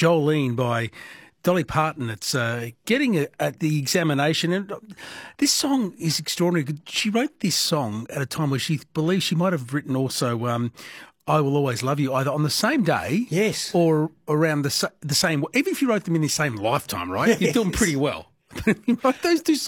Jolene by Dolly Parton. It's getting at the examination. And this song is extraordinary. She wrote this song at a time where she believes she might have written also I Will Always Love You, either on the same day, yes, or around the same. Even if you wrote them in the same lifetime, right? You're doing pretty well. Those two songs